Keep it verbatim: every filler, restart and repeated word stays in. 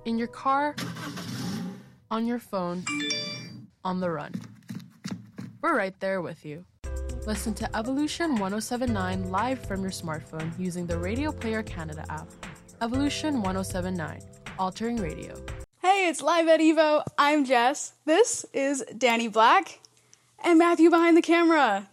In your car, on your phone, on the run. We're right there with you. Listen to Evolution one oh seven point nine live from your smartphone using the Radio Player Canada app. Evolution one oh seven point nine, altering radio. Hey, it's Live at Evo. I'm Jess. This is Danny Black and Matthew behind the camera.